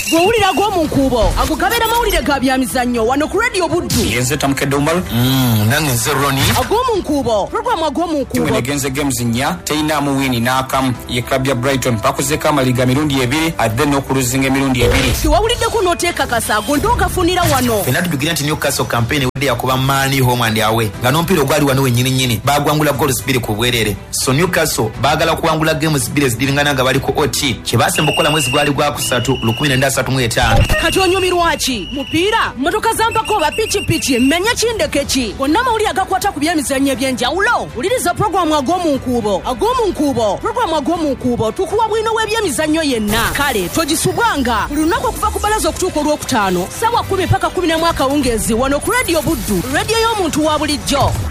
gwewulira gw'omunkuubo agugabira mawulire ga byamizannyo wano ku Radio Buddu. Yenze Tamkedde Umar. Nange nze Roni. Agw'omunkuubo programu agw'omunkuubo timu negenze games nnya teyinaamu wini n'akamu ye club ya Brighton bakozeko amaliga mirundi 2 adde n'okuluzinga emirundi 2. tiwawuliddeko n'oteekakasa ago ndoogafunira wano. Fena tubigira nti Newcastle campaign wedde yakuba Mani home and away nga n'omupiira ogwali wano wennyini bagwangula goals 2 ku bwerere. So Newcastle baagala kuwangula games 2 zidilingana nga bali ku OT kye baasemba okukola mwezi gwali gwa kusatu 1935. kati onyumirwa ki mupiira mmotoka zampako oba pichipichi mmenya kindeke ki gonna mawulire agakwata ku byemizannyo eby'enjawulo wuliriza programu ag'omunkuubo programu ag'omunkuubo tukuwa bwino w'ebyemizannyo yenna kale togisubwanga buli lunaku okuva ku balaza okutuuka olwokutaano ssaawa 10 paka 11 akawungeezi wano ku Radio Buddu radio y'omuntu wa bulijjo.